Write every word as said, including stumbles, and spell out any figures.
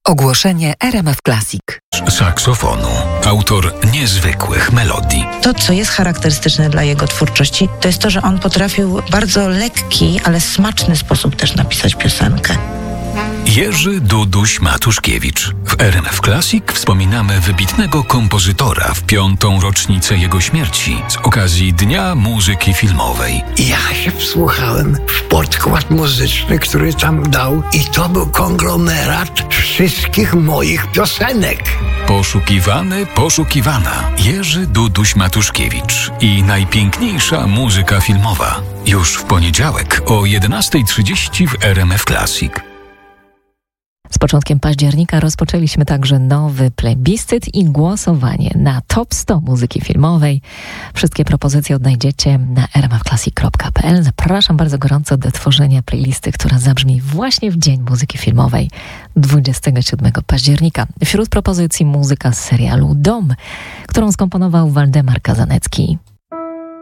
Ogłoszenie R M F Classic. Saksofonu. Autor niezwykłych melodii. To, co jest charakterystyczne dla jego twórczości, to jest to, że on potrafił w bardzo lekki, ale smaczny sposób też napisać piosenkę. Jerzy Duduś Matuszkiewicz. W R M F Classic wspominamy wybitnego kompozytora w piątą rocznicę jego śmierci z okazji Dnia Muzyki Filmowej. Ja się wsłuchałem w podkład muzyczny, który tam dał, i to był konglomerat wszystkich moich piosenek. Poszukiwany, poszukiwana. Jerzy Duduś Matuszkiewicz i najpiękniejsza muzyka filmowa. Już w poniedziałek o jedenasta trzydzieści w R M F Classic. Z początkiem października rozpoczęliśmy także nowy plebiscyt i głosowanie na top sto muzyki filmowej. Wszystkie propozycje odnajdziecie na r m f classic kropka p l. Zapraszam bardzo gorąco do tworzenia playlisty, która zabrzmi właśnie w Dzień Muzyki Filmowej dwudziestego siódmego października. Wśród propozycji muzyka z serialu Dom, którą skomponował Waldemar Kazanecki.